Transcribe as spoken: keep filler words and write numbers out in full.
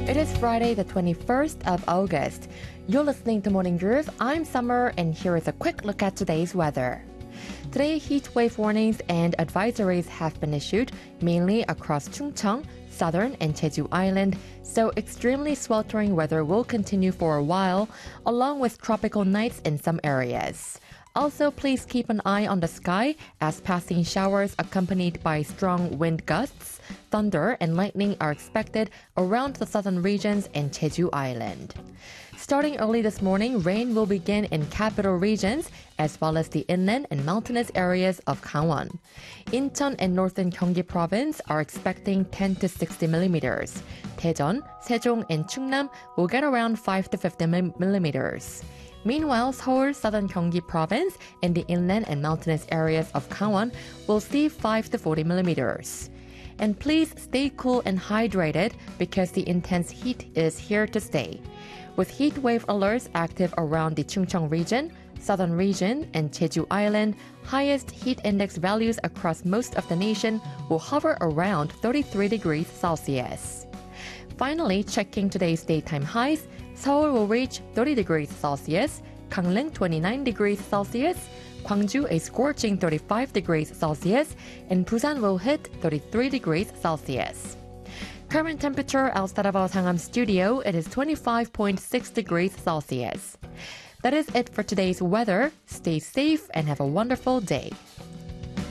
It is Friday, the twenty-first of August. You're listening to Morning Groove. I'm Summer, and here is a quick look at today's weather. Today, heat wave warnings and advisories have been issued, mainly across Chungcheong, Southern and Jeju Island, so extremely sweltering weather will continue for a while, along with tropical nights in some areas. Also, please keep an eye on the sky as passing showers accompanied by strong wind gusts, thunder, and lightning are expected around the southern regions and Jeju Island. Starting early this morning, rain will begin in capital regions as well as the inland and mountainous areas of Gangwon. Incheon and northern Gyeonggi province are expecting ten to sixty millimeters. Daejeon, Sejong, and Chungnam will get around five to fifty millimeters. Meanwhile, Seoul, southern Gyeonggi province, and the inland and mountainous areas of Gangwon will see five to forty millimeters. And please stay cool and hydrated because the intense heat is here to stay. With heat wave alerts active around the Chungcheong region, southern region, and Jeju Island, highest heat index values across most of the nation will hover around thirty-three degrees Celsius. Finally, checking today's daytime highs, Seoul will reach thirty degrees Celsius, Gangneung twenty-nine degrees Celsius, Gwangju a scorching thirty-five degrees Celsius, and Busan will hit thirty-three degrees Celsius. Current temperature outside of our Sangam studio, it is twenty-five point six degrees Celsius. That is it for today's weather. Stay safe and have a wonderful day.